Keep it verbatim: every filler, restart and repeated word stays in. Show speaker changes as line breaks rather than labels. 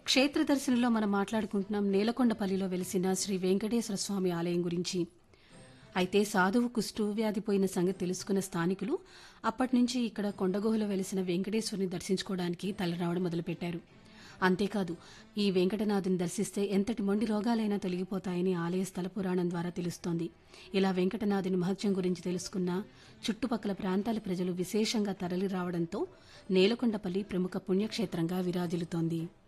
క్షేత్ర దర్శనంలో మనం మాట్లాడుకుంటున్నాం నేలకొండపల్లిలో వెలిసిన శ్రీ వెంకటేశ్వర స్వామి ఆలయం గురించి. అయితే సాధువు కుష్టు వ్యాధి పోయిన సంగతి తెలుసుకున్న స్థానికులు అప్పటినుంచి ఇక్కడ కొండగుహలో వెలిసిన వెంకటేశ్వరుని దర్శించుకోవడానికి తలరావడం మొదలుపెట్టారు. అంతేకాదు, ఈ వెంకటనాథుని దర్శిస్తే ఎంతటి మొండి రోగాలైనా తొలగిపోతాయని ఆలయ స్థల పురాణం ద్వారా తెలుస్తోంది. ఇలా వెంకటనాథుని మహత్యం గురించి తెలుసుకున్న చుట్టుపక్కల ప్రాంతాల ప్రజలు విశేషంగా తరలి రావడంతో నేలకొండపల్లి ప్రముఖ పుణ్యక్షేత్రంగా విరాజిల్లుతోంది.